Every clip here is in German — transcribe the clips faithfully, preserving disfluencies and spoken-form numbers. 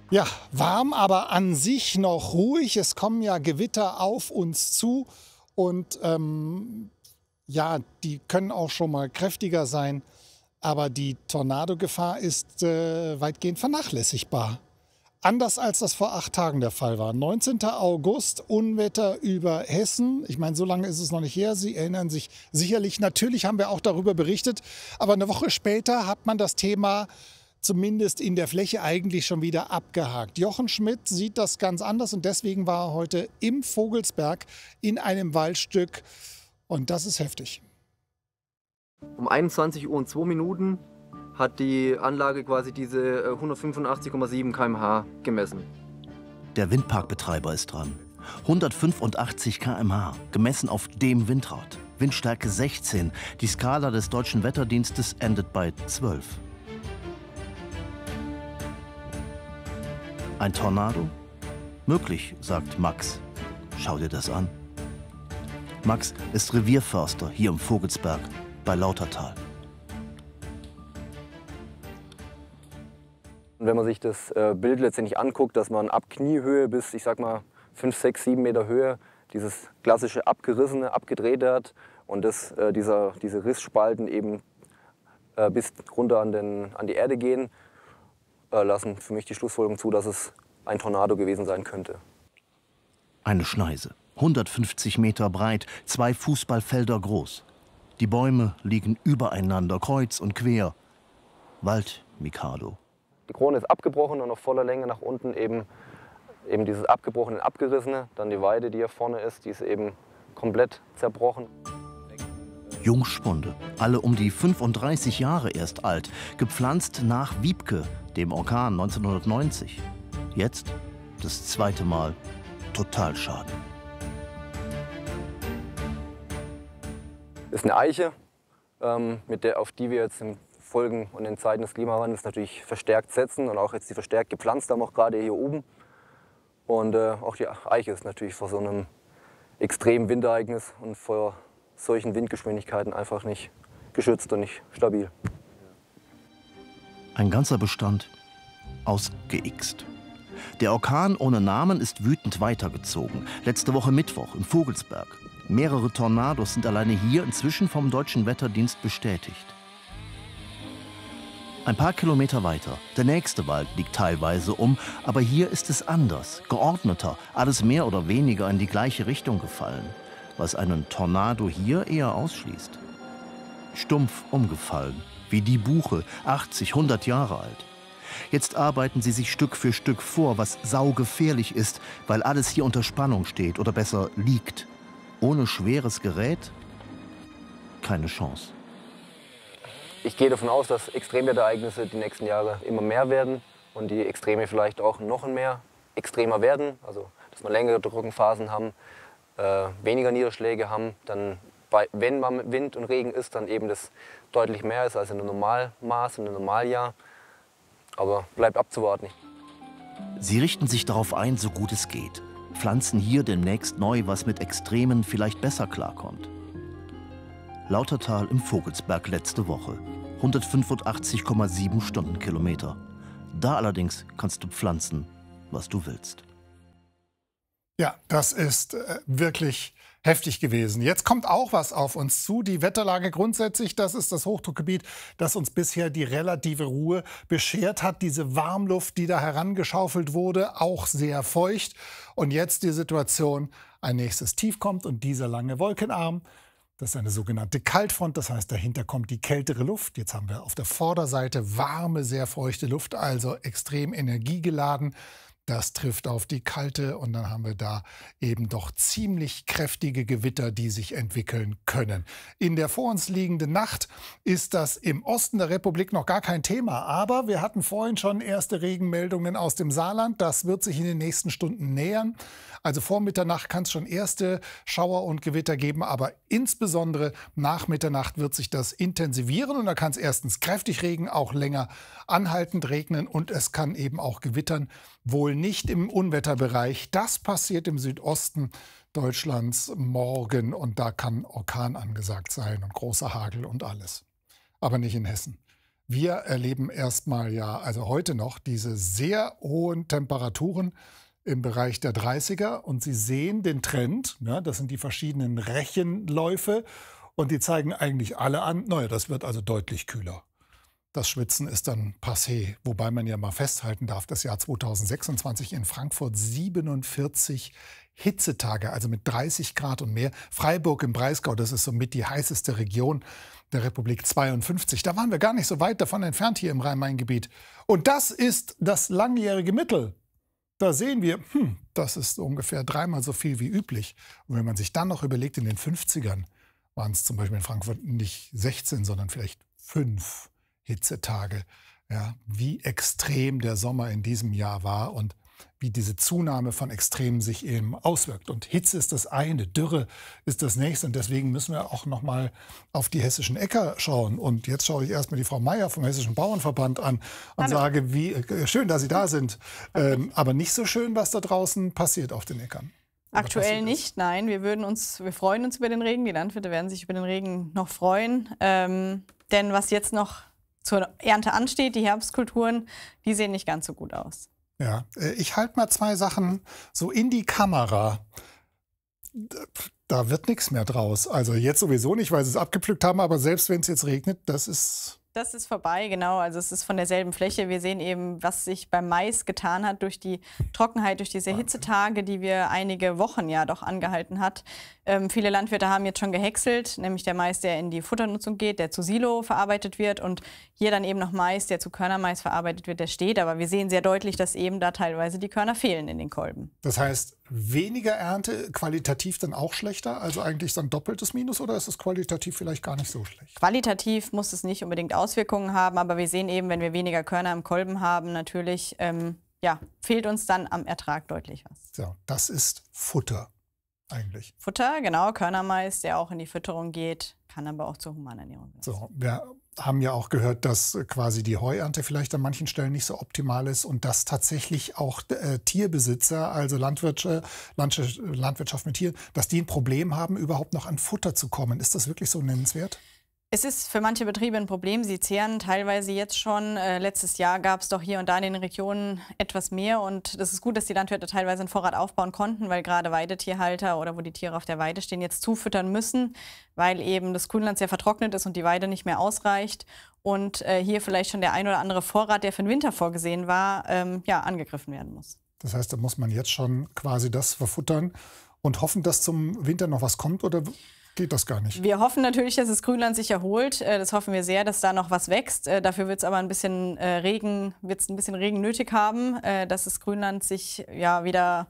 Ja, warm, aber an sich noch ruhig. Es kommen ja Gewitter auf uns zu und ähm, ja, die können auch schon mal kräftiger sein. Aber die Tornadogefahr ist äh, weitgehend vernachlässigbar. Anders als das vor acht Tagen der Fall war. neunzehnten August, Unwetter über Hessen. Ich meine, so lange ist es noch nicht her. Sie erinnern sich sicherlich. Natürlich haben wir auch darüber berichtet. Aber eine Woche später hat man das Thema zumindest in der Fläche eigentlich schon wieder abgehakt. Jochen Schmidt sieht das ganz anders und deswegen war er heute im Vogelsberg in einem Waldstück. Und das ist heftig. Um einundzwanzig Uhr und zwei Minuten hat die Anlage quasi diese hundertfünfundachtzig Komma sieben Kilometer pro Stunde gemessen. Der Windparkbetreiber ist dran. hundertfünfundachtzig Kilometer pro Stunde, gemessen auf dem Windrad. Windstärke sechzehn. Die Skala des Deutschen Wetterdienstes endet bei zwölf. Ein Tornado? Möglich, sagt Max. Schau dir das an. Max ist Revierförster hier im Vogelsberg bei Lautertal. Wenn man sich das Bild letztendlich anguckt, dass man ab Kniehöhe bis, ich sag mal, fünf, sechs, sieben Meter Höhe dieses klassische abgerissene, abgedrehte hat und das, dieser, diese Rissspalten eben bis runter an, den, an die Erde gehen, lassen für mich die Schlussfolgerung zu, dass es ein Tornado gewesen sein könnte. Eine Schneise, hundertfünfzig Meter breit, zwei Fußballfelder groß. Die Bäume liegen übereinander, kreuz und quer. Wald-Mikado. Die Krone ist abgebrochen und auf voller Länge nach unten eben, eben dieses abgebrochene, abgerissene. Dann die Weide, die hier vorne ist, die ist eben komplett zerbrochen. Jungspunde, alle um die fünfunddreißig Jahre erst alt, gepflanzt nach Wiebke, dem Orkan neunzehnhundertneunzig. Jetzt das zweite Mal Totalschaden. Das ist eine Eiche, ähm, mit der, auf die wir jetzt in Folgen und in Zeiten des Klimawandels natürlich verstärkt setzen und auch jetzt die verstärkt gepflanzt haben, auch gerade hier oben. Und äh, auch die Eiche ist natürlich vor so einem extremen Windereignis und vor solchen Windgeschwindigkeiten einfach nicht geschützt und nicht stabil. Ein ganzer Bestand ausgeixt. Der Orkan ohne Namen ist wütend weitergezogen. Letzte Woche Mittwoch im Vogelsberg. Mehrere Tornados sind alleine hier inzwischen vom Deutschen Wetterdienst bestätigt. Ein paar Kilometer weiter. Der nächste Wald liegt teilweise um, aber hier ist es anders, geordneter, alles mehr oder weniger in die gleiche Richtung gefallen, was einen Tornado hier eher ausschließt. Stumpf umgefallen, wie die Buche, achtzig, hundert Jahre alt. Jetzt arbeiten sie sich Stück für Stück vor, was saugefährlich ist, weil alles hier unter Spannung steht oder besser liegt. Ohne schweres Gerät keine Chance. Ich gehe davon aus, dass Extremwetterereignisse die nächsten Jahre immer mehr werden und die Extreme vielleicht auch noch mehr extremer werden. Also, dass wir längere Trockenphasen haben, äh, weniger Niederschläge haben, dann bei, wenn man mit Wind und Regen ist, dann eben das deutlich mehr ist als in einem Normalmaß, in einem Normaljahr. Aber bleibt abzuwarten. Sie richten sich darauf ein, so gut es geht. Pflanzen hier demnächst neu, was mit Extremen vielleicht besser klarkommt. Lautertal im Vogelsberg letzte Woche. hundertfünfundachtzig Komma sieben Stundenkilometer. Da allerdings kannst du pflanzen, was du willst. Ja, das ist äh, wirklich heftig gewesen. Jetzt kommt auch was auf uns zu. Die Wetterlage grundsätzlich, das ist das Hochdruckgebiet, das uns bisher die relative Ruhe beschert hat. Diese Warmluft, die da herangeschaufelt wurde, auch sehr feucht. Und jetzt die Situation, ein nächstes Tief kommt und dieser lange Wolkenarm. Das ist eine sogenannte Kaltfront, das heißt, dahinter kommt die kältere Luft. Jetzt haben wir auf der Vorderseite warme, sehr feuchte Luft, also extrem energiegeladen. Das trifft auf die kalte und dann haben wir da eben doch ziemlich kräftige Gewitter, die sich entwickeln können. In der vor uns liegenden Nacht ist das im Osten der Republik noch gar kein Thema. Aber wir hatten vorhin schon erste Regenmeldungen aus dem Saarland. Das wird sich in den nächsten Stunden nähern. Also vor Mitternacht kann es schon erste Schauer und Gewitter geben. Aber insbesondere nach Mitternacht wird sich das intensivieren. Und da kann es erstens kräftig regnen, auch länger anhaltend regnen. Und es kann eben auch gewittern. Wohl nicht im Unwetterbereich. Das passiert im Südosten Deutschlands morgen und da kann Orkan angesagt sein und großer Hagel und alles. Aber nicht in Hessen. Wir erleben erstmal ja, also heute noch, diese sehr hohen Temperaturen im Bereich der dreißiger. Und Sie sehen den Trend, ne? Das sind die verschiedenen Rechenläufe. Und die zeigen eigentlich alle an, naja, das wird also deutlich kühler. Das Schwitzen ist dann passé. Wobei man ja mal festhalten darf, das Jahr zweitausendsechsundzwanzig in Frankfurt siebenundvierzig Hitzetage, also mit dreißig Grad und mehr. Freiburg im Breisgau, das ist somit die heißeste Region der Republik, zweiundfünfzig. Da waren wir gar nicht so weit davon entfernt hier im Rhein-Main-Gebiet. Und das ist das langjährige Mittel. Da sehen wir, hm, das ist ungefähr dreimal so viel wie üblich. Und wenn man sich dann noch überlegt, in den fünfzigern waren es zum Beispiel in Frankfurt nicht sechzehn, sondern vielleicht fünf Hitzetage. Ja, wie extrem der Sommer in diesem Jahr war und wie diese Zunahme von Extremen sich eben auswirkt. Und Hitze ist das eine, Dürre ist das nächste. Und deswegen müssen wir auch noch mal auf die hessischen Äcker schauen. Und jetzt schaue ich erstmal die Frau Meier vom Hessischen Bauernverband an und Hallo. sage, wie äh, schön, dass Sie da sind. Ähm, aber nicht so schön, was da draußen passiert auf den Äckern. Oder Aktuell nicht, nein. Wir würden uns, wir freuen uns über den Regen. Die Landwirte werden sich über den Regen noch freuen. Ähm, denn was jetzt noch zur Ernte ansteht, die Herbstkulturen, die sehen nicht ganz so gut aus. Ja, ich halte mal zwei Sachen so in die Kamera. Da wird nichts mehr draus. Also jetzt sowieso nicht, weil sie es abgepflückt haben, aber selbst wenn es jetzt regnet, das ist... Das ist vorbei, genau. Also es ist von derselben Fläche. Wir sehen eben, was sich beim Mais getan hat durch die Trockenheit, durch diese Hitzetage, die wir einige Wochen ja doch angehalten hat. Ähm, viele Landwirte haben jetzt schon gehäckselt, nämlich der Mais, der in die Futternutzung geht, der zu Silo verarbeitet wird und hier dann eben noch Mais, der zu Körnermais verarbeitet wird, der steht. Aber wir sehen sehr deutlich, dass eben da teilweise die Körner fehlen in den Kolben. Das heißt, weniger Ernte, qualitativ dann auch schlechter? Also eigentlich dann doppeltes Minus oder ist es qualitativ vielleicht gar nicht so schlecht? Qualitativ muss es nicht unbedingt Auswirkungen haben, aber wir sehen eben, wenn wir weniger Körner im Kolben haben, natürlich ähm, ja, fehlt uns dann am Ertrag deutlich was. So, das ist Futter eigentlich. Futter, genau, Körnermais, der auch in die Fütterung geht, kann aber auch zur Humanernährung werden. So, wir haben ja auch gehört, dass quasi die Heuernte vielleicht an manchen Stellen nicht so optimal ist und dass tatsächlich auch äh, Tierbesitzer, also Landwirtschaft, Landwirtschaft mit Tieren, dass die ein Problem haben, überhaupt noch an Futter zu kommen. Ist das wirklich so nennenswert? Es ist für manche Betriebe ein Problem. Sie zehren teilweise jetzt schon. Äh, letztes Jahr gab es doch hier und da in den Regionen etwas mehr. Und das ist gut, dass die Landwirte teilweise einen Vorrat aufbauen konnten, weil gerade Weidetierhalter oder wo die Tiere auf der Weide stehen, jetzt zufüttern müssen, weil eben das Grünland sehr vertrocknet ist und die Weide nicht mehr ausreicht. Und äh, hier vielleicht schon der ein oder andere Vorrat, der für den Winter vorgesehen war, ähm, ja, angegriffen werden muss. Das heißt, da muss man jetzt schon quasi das verfuttern und hoffen, dass zum Winter noch was kommt, oder geht das gar nicht? Wir hoffen natürlich, dass das Grünland sich erholt. Das hoffen wir sehr, dass da noch was wächst. Dafür wird es aber ein bisschen Regen, wird's ein bisschen Regen nötig haben, dass das Grünland sich ja wieder,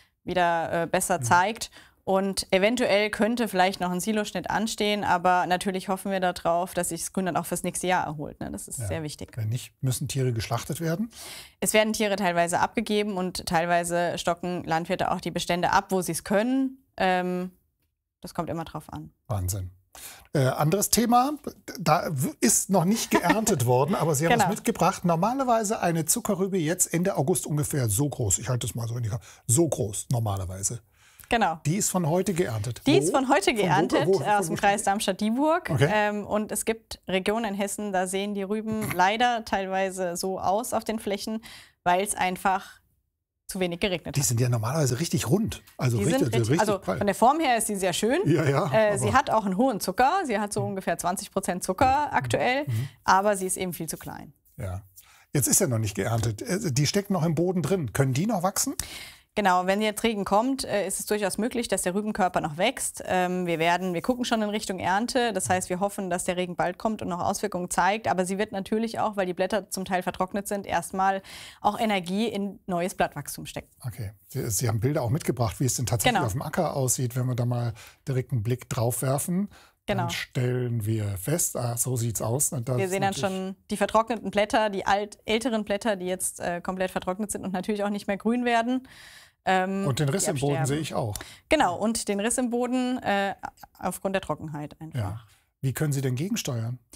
wieder besser zeigt. Und eventuell könnte vielleicht noch ein Siloschnitt anstehen, aber natürlich hoffen wir darauf, dass sich das Grünland auch fürs nächste Jahr erholt. Das ist ja sehr wichtig. Wenn nicht, müssen Tiere geschlachtet werden? Es werden Tiere teilweise abgegeben und teilweise stocken Landwirte auch die Bestände ab, wo sie es können. Ähm, Das kommt immer drauf an. Wahnsinn. Äh, anderes Thema, da ist noch nicht geerntet worden, aber Sie haben Genau. was mitgebracht. Normalerweise eine Zuckerrübe jetzt Ende August ungefähr so groß. Ich halte das mal so in die Kamera. So groß normalerweise. Genau. Die ist von heute geerntet. Die Wo? ist von heute geerntet, Von wo, wo, wo, aus dem Kreis Darmstadt-Dieburg. Okay. Ähm, und es gibt Regionen in Hessen, da sehen die Rüben leider teilweise so aus auf den Flächen, weil es einfach zu wenig geregnet Die hat. sind ja normalerweise richtig rund. Also Die richtig, sind richtig, richtig also breit. von der Form her ist sie sehr schön. Ja, ja, äh, sie aber- hat auch einen hohen Zucker. Sie hat so ungefähr zwanzig Prozent Zucker aktuell, Mhm. aber sie ist eben viel zu klein. Ja. Jetzt ist ja noch nicht geerntet. Äh, Die stecken noch im Boden drin. Können die noch wachsen? Genau, wenn jetzt Regen kommt, äh, ist es durchaus möglich, dass der Rübenkörper noch wächst. Ähm, wir werden, wir gucken schon in Richtung Ernte. Das heißt, wir hoffen, dass der Regen bald kommt und noch Auswirkungen zeigt. Aber sie wird natürlich auch, weil die Blätter zum Teil vertrocknet sind, erstmal auch Energie in neues Blattwachstum stecken. Okay. Sie, Sie haben Bilder auch mitgebracht, wie es denn tatsächlich Genau. auf dem Acker aussieht, wenn wir da mal direkt einen Blick drauf werfen. Genau. Dann stellen wir fest, ah, so sieht's aus. Und das Wir ist sehen dann natürlich- schon die vertrockneten Blätter, die alt, älteren Blätter, die jetzt äh, komplett vertrocknet sind und natürlich auch nicht mehr grün werden. Ähm, Und den Riss die im Boden absterben. sehe ich auch. Genau, und den Riss im Boden äh, aufgrund der Trockenheit einfach. Ja. Wie können Sie denn gegensteuern?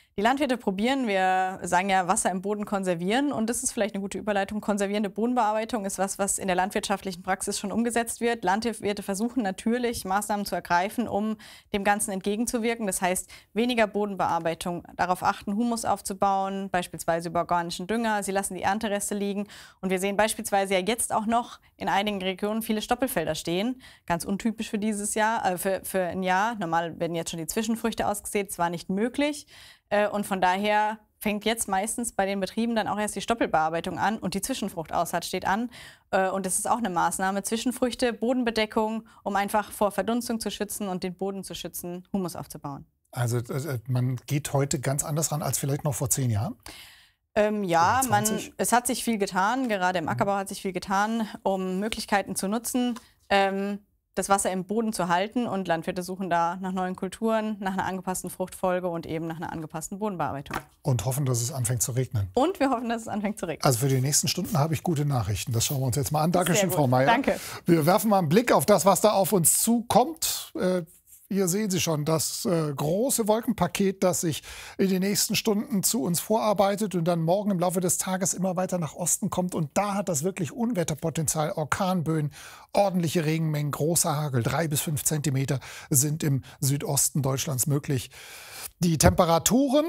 Die Landwirte probieren, wir sagen ja Wasser im Boden konservieren und das ist vielleicht eine gute Überleitung. Konservierende Bodenbearbeitung ist was, was in der landwirtschaftlichen Praxis schon umgesetzt wird. Landwirte versuchen natürlich, Maßnahmen zu ergreifen, um dem Ganzen entgegenzuwirken. Das heißt, weniger Bodenbearbeitung, darauf achten, Humus aufzubauen, beispielsweise über organischen Dünger. Sie lassen die Erntereste liegen und wir sehen beispielsweise ja jetzt auch noch in einigen Regionen viele Stoppelfelder stehen. Ganz untypisch für dieses Jahr, äh, für, für ein Jahr. Normal werden jetzt schon die Zwischenfrüchte ausgesät, das war nicht möglich. Und von daher fängt jetzt meistens bei den Betrieben dann auch erst die Stoppelbearbeitung an und die Zwischenfruchtaussaat steht an. Und das ist auch eine Maßnahme. Zwischenfrüchte, Bodenbedeckung, um einfach vor Verdunstung zu schützen und den Boden zu schützen, Humus aufzubauen. Also man geht heute ganz anders ran als vielleicht noch vor zehn Jahren? Ähm, ja, man, es hat sich viel getan. Gerade im Ackerbau hat sich viel getan, um Möglichkeiten zu nutzen. Ähm, das Wasser im Boden zu halten und Landwirte suchen da nach neuen Kulturen, nach einer angepassten Fruchtfolge und eben nach einer angepassten Bodenbearbeitung. Und hoffen, dass es anfängt zu regnen. Und wir hoffen, dass es anfängt zu regnen. Also für die nächsten Stunden habe ich gute Nachrichten. Das schauen wir uns jetzt mal an. Dankeschön, Frau Meier. Danke. Wir werfen mal einen Blick auf das, was da auf uns zukommt. Äh, Hier sehen Sie schon das äh, große Wolkenpaket, das sich in den nächsten Stunden zu uns vorarbeitet und dann morgen im Laufe des Tages immer weiter nach Osten kommt. Und da hat das wirklich Unwetterpotenzial, Orkanböen, ordentliche Regenmengen, großer Hagel, drei bis fünf Zentimeter sind im Südosten Deutschlands möglich. Die Temperaturen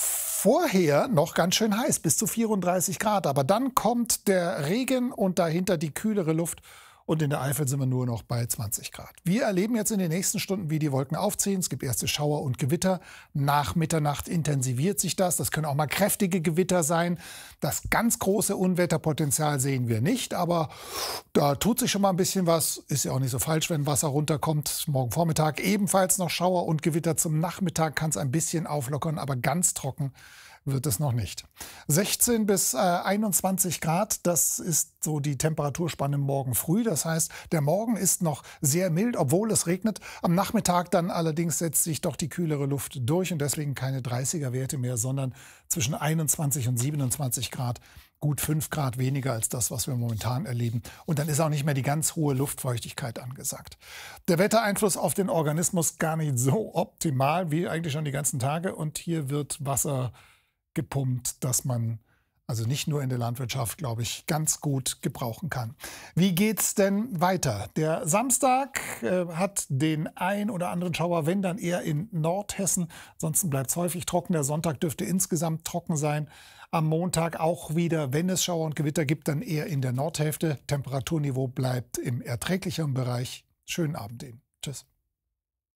vorher noch ganz schön heiß, bis zu vierunddreißig Grad. Aber dann kommt der Regen und dahinter die kühlere Luft. Und in der Eifel sind wir nur noch bei zwanzig Grad. Wir erleben jetzt in den nächsten Stunden, wie die Wolken aufziehen. Es gibt erste Schauer und Gewitter. Nach Mitternacht intensiviert sich das. Das können auch mal kräftige Gewitter sein. Das ganz große Unwetterpotenzial sehen wir nicht. Aber da tut sich schon mal ein bisschen was. Ist ja auch nicht so falsch, wenn Wasser runterkommt. Morgen Vormittag ebenfalls noch Schauer und Gewitter. Zum Nachmittag kann es ein bisschen auflockern, aber ganz trocken wird es noch nicht. sechzehn bis einundzwanzig Grad, das ist so die Temperaturspanne morgen früh. Das heißt, der Morgen ist noch sehr mild, obwohl es regnet. Am Nachmittag dann allerdings setzt sich doch die kühlere Luft durch und deswegen keine dreißiger Werte mehr, sondern zwischen einundzwanzig und siebenundzwanzig Grad. Gut fünf Grad weniger als das, was wir momentan erleben. Und dann ist auch nicht mehr die ganz hohe Luftfeuchtigkeit angesagt. Der Wettereinfluss auf den Organismus gar nicht so optimal wie eigentlich schon die ganzen Tage. Und hier wird Wasser gepumpt, dass man also nicht nur in der Landwirtschaft, glaube ich, ganz gut gebrauchen kann. Wie geht's denn weiter? Der Samstag äh, hat den ein oder anderen Schauer, wenn dann eher in Nordhessen. Ansonsten bleibt es häufig trocken. Der Sonntag dürfte insgesamt trocken sein. Am Montag auch wieder, wenn es Schauer und Gewitter gibt, dann eher in der Nordhälfte. Temperaturniveau bleibt im erträglicheren Bereich. Schönen Abend Ihnen. Tschüss.